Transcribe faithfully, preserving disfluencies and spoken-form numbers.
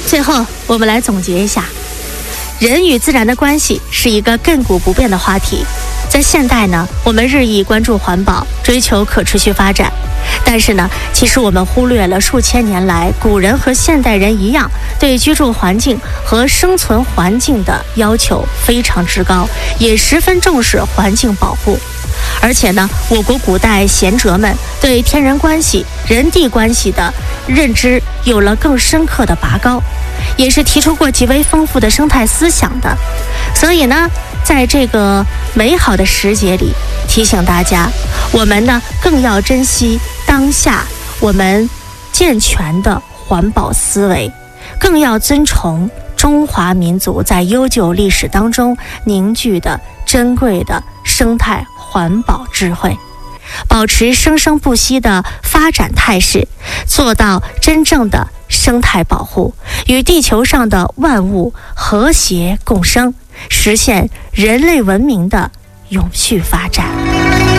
最后，我们来总结一下，人与自然的关系是一个亘古不变的话题。在现代呢，我们日益关注环保，追求可持续发展，但是呢，其实我们忽略了数千年来古人和现代人一样，对居住环境和生存环境的要求非常之高，也十分重视环境保护。而且呢，我国古代贤哲们对天人关系、人地关系的认知有了更深刻的拔高，也是提出过极为丰富的生态思想的。所以呢，在这个美好的时节里，提醒大家，我们呢更要珍惜当下我们健全的环保思维，更要尊崇中华民族在悠久历史当中凝聚的珍贵的生态环保智慧，保持生生不息的发展态势，做到真正的生态保护，与地球上的万物和谐共生，实现人类文明的永续发展。